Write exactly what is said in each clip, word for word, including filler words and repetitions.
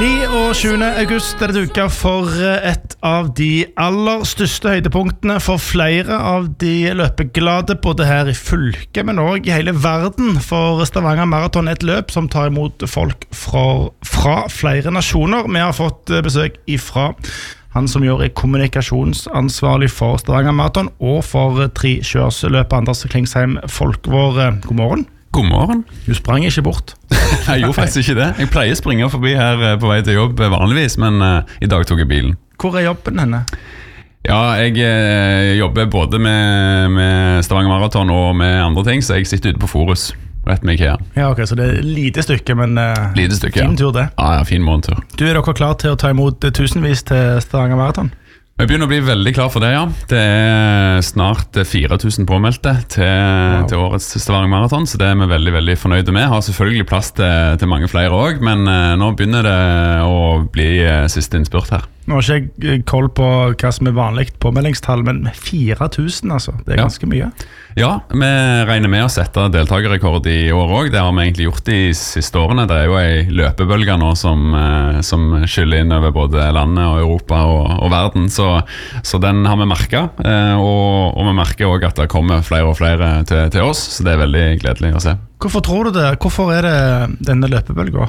niogtyvende august er det duket for et av de aller største høydepunktene for flere av de løpeglade, både her i fylket, men også i hele verden. For Stavanger Marathon er et løp som tar imot folk fra, fra flere nasjoner. Vi har fått besøk ifra han som gjør er kommunikasjonsansvarlig for Stavanger Marathon og for trikjørsløpet, Anders Klingsheim Folkvår. God morgen. God morgen. Du sprang ikke bort. Jeg gjorde faktisk ikke det. Jeg pleier å springe forbi her på vei til jobb vanligvis, men uh, i dag tok jeg bilen. Hvor er jobben henne? Ja, jeg uh, jobber både med, med Stavanger Marathon og med andre ting, så jeg sitter ute på Forus, rett med IKEA. Ja, ok, så det er lite stykke, men uh, lite stykke, fin tur det. Ja, ja, fin morgentur. Du, er dere klar til å ta imot tusenvis til Stavanger Marathon? Vi begynner å bli veldig klar for det, ja. Det er snart fire tusen påmeldte til, wow. til årets Stavanger Marathon, så det er vi veldig, veldig fornøyde med. Har selvfølgelig plass til, til mange flere også, men uh, nå begynner det å bli uh, siste innspurt her. Nå har ikke jeg koll på hva som er vanlig påmeldingstall, men fire tusen, altså. Det er ja. ganske mye. Ja, vi regner med å sette deltakerrekord i år også. Det har vi egentlig gjort de siste årene. Det er jo en løpebølge nå som, uh, som skyller inn over både landet og Europa og, og verden, så, så den har vi merket. Uh, og, og vi merker også at det kommer flere og flere til, til oss, så det er veldig gledelig å se. Hvorfor tror du det? Hvorfor er det denne løpebølgen?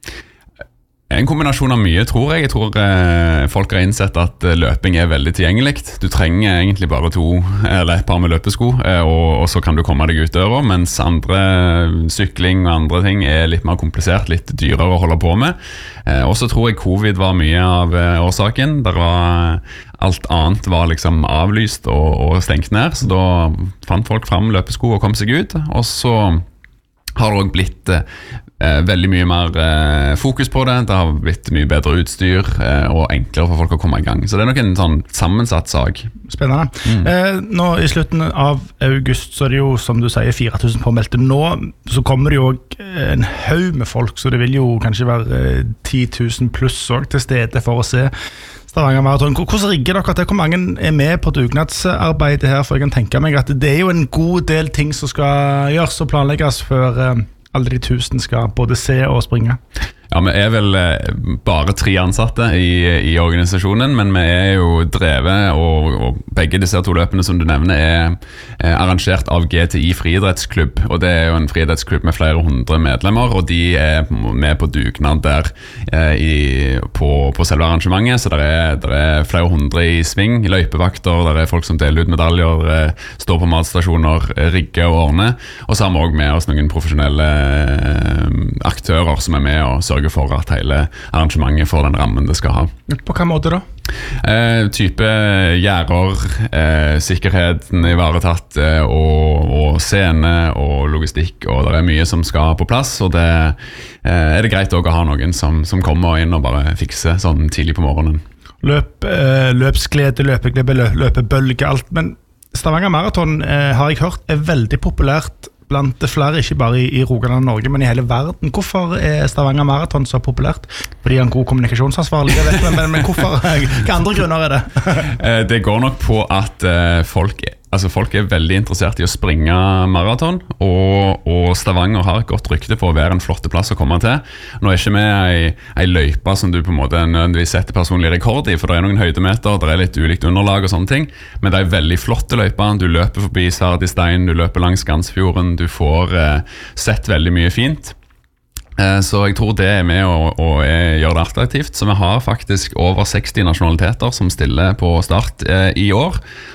En kombinasjon av mye, tror jeg. Jeg tror eh, folk har innsett at eh, løping er veldig tilgjengelig. Du trenger egentlig bare to eller et par med løpesko, eh, og, og så kan du komme deg ut døra, mens andre sykling og andre ting er litt mer komplisert, litt dyrere å holde på med. Eh, og så tror jeg covid var mye av eh, årsaken. Der var, alt annet var liksom avlyst og, og stengt ned, så da fant folk fram løpesko og kom seg ut. Og så har det også blitt eh, veldig mye mer eh, fokus på det. Det har blitt mye bedre utstyr eh, og enklere for folk å komme i gang. Så det er nok en sånn sammensatt sag. Spennende. Mm. Eh, nå i slutten av august så er det jo, som du sier, fire tusen påmeldte. Nå så kommer det jo en haug med folk, så det vil jo kanskje være eh, ti tusen pluss også til stede for å se Stavanger Marathon. Hvordan rigger dere til? Hvor mange er med på dugnadsarbeidet her? For jeg kan tenke meg at det er jo en god del ting som skal gjøres og planlegges før eh, alle de tusen skal både se og springe. Ja, vi er vel bare tre ansatte i, i organisasjonen, men vi er jo drevet, og, og begge disse to løpene som du nevner er, er arrangert av G T I friidrettsklubb, og det er jo en friidrettsklubb med flere hundre medlemmer, og de er med på dugnad der eh, i, på, på selve arrangementet, så der er, der er flere hundre i sving, løypevakter, der er folk som deler ut medaljer, eh, står på matstasjoner, rigger og ordner, og så har vi også med oss noen profesjonelle eh, aktører som er med og sørger for at hele arrangementet får den rammen det skal ha. På hva måte da? Eh, type gjerder, eh, sikkerheten ivaretatt, eh, og, og scene og logistikk, og det er mye som skal på plass, og det eh, er det greit også å ha noen som, som kommer inn og bare fikser sånn tidlig på morgenen. Løp, eh, løpsglede, løpeglede, lø, løpebølge, alt, men Stavanger Marathon eh, har jeg hørt er veldig populært blant flere, ikke bare i, i Rogaland og Norge, men i hele verden. Hvorfor er Stavanger Marathon så populært? Fordi han er en god kommunikasjonsansvarlig, jeg vet, men, men hvorfor? Hva andre grunner er det? Det går nok på at folk, altså folk er veldig interessert i å springe maraton, og, og Stavanger har et godt rykte på å være en flott plass å komme til. Nå er ikke vi ei, ei løype som du på en måte nødvendigvis setter personlig rekord i, for det er noen høydemeter, det er litt ulikt underlag og sånne ting, men det er veldig flotte løyper. Du løper forbi Sverdestein, du løper langs Gansfjorden, du får eh, sett veldig mye fint. Eh, så jeg tror det er med å, å gjøre det attraktivt. Så vi har faktisk over seksti nasjonaliteter som stiller på start eh, i år,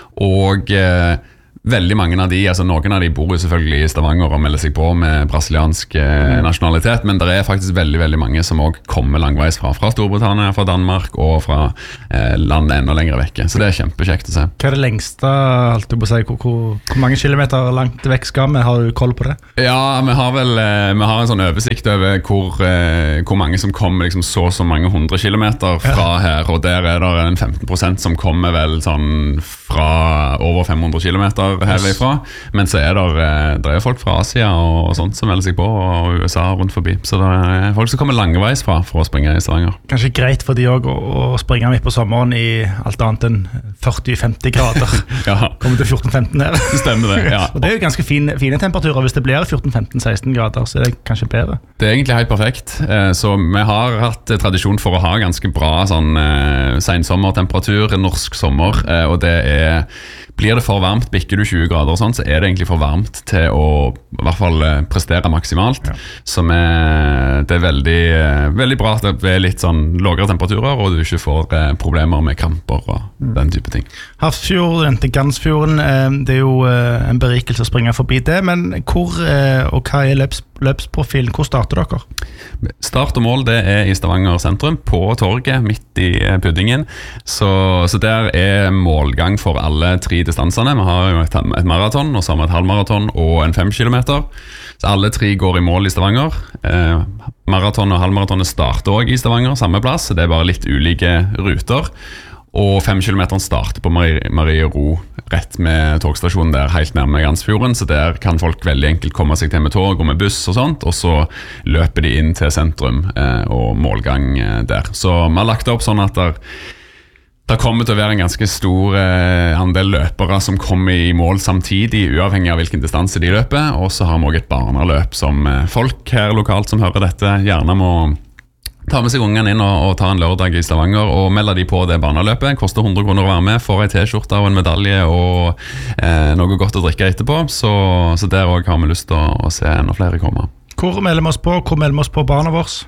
og eh, veldig mange av de, altså noen av de bor jo selvfølgelig i Stavanger og melder seg på med brasiliansk eh, nasjonalitet, men det er faktisk veldig, veldig mange som også kommer langveis fra, fra Storbritannia, fra Danmark og fra eh, land enda lenger vekke, så det er kjempekjekt å se. Hva er det lengste, holdt du på å si, hvor, hvor, hvor mange kilometer langt vekk skal vi? Har du koll på det? Ja, vi har vel eh, vi har en sånn oversikt over hvor, eh, hvor mange som kommer liksom så så mange hundre kilometer fra ja. Her, og der er det en femten prosent som kommer vel sånn fra over fem hundre kilometer, kilometer herifra. Men så er det, det er folk fra Asia og sånt som melder seg på, og U S A rundt forbi. Så det er folk som kommer langveis fra for å springe i Stavanger. Kanskje greit for de også å, å springe midt på sommeren i alt annet enn førti til femti grader. Ja. Kommer til fjorten til femten her. Det stemmer det, ja. Og det er jo ganske fine, fine temperaturer. Hvis det blir fjorten til femten til seksten grader, så er det kanskje bedre. Det er egentlig helt perfekt. Så vi har hatt tradisjon for å ha ganske bra sånn sensommertemperatur, norsk sommer, og det er, blir det for varmt, bikker du tjue grader og sånn, så er det egentlig for varmt til å i hvert fall prestere maksimalt. Ja. Så vi, det er veldig, veldig bra at det er litt sånn lavere temperaturer, og du ikke får problemer med kramper og den type ting. Hafrsfjord, den Gansfjorden, det er jo en berikelse å springe forbi det, men hvor og hva er løps, løpsprofilen? Hvor starter dere? Start og mål det er i Stavanger sentrum, på torget, midt i puddingen. Så, så der er målgang for alle tre distansene. Vi har jo et, et maraton, og så har vi et halvmaraton og en fem kilometer. Så alle tre går i mål i Stavanger. Eh, maraton og halvmaratonet starter også i Stavanger, samme plass. Så det er bare litt ulike ruter. Og fem kilometer starter på Marie, Marie Ro, rett med togstasjonen der, helt nærme Gansfjorden. Så der kan folk veldig enkelt komme seg til med tog og med buss og sånt, og så løper de inn til sentrum eh, og målgang eh, der. Så vi har lagt det opp sånn at der, der kommer til å være en ganske stor eh, andel løpere som kommer i mål samtidig, uavhengig av hvilken distanse de løper. Og så har vi også et barneløp som eh, folk her lokalt som hører dette gjerne må ta med seg ungene inn og, og ta en lørdag i Stavanger og melde de på det barneløpet. Koster hundre kroner å være med, får en t-skjorte og en medalje og eh, noe godt å drikke etterpå. Så, så der også har vi lyst til å, å se enda flere komme. Hvor melder vi oss på? Hvor melder vi oss på barna vårs?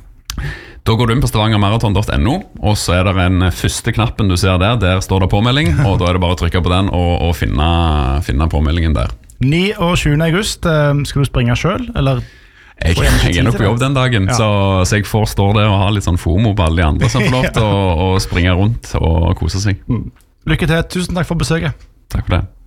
Da går du inn på stavangermaraton punktum no, og så er det den første knappen du ser der, der står det påmelding, og da er det bare å trykke på den og, og finne, finne påmeldingen der. ni og tjuende august, skal du springe selv, eller? Jeg, jeg er nok på jobb den dagen, ja. så, så jeg får stå der og ha litt sånn FOMO på alle de andre som får lov til å, å springe rundt og kose seg. Lykke til, tusen takk for besøket. Takk for det.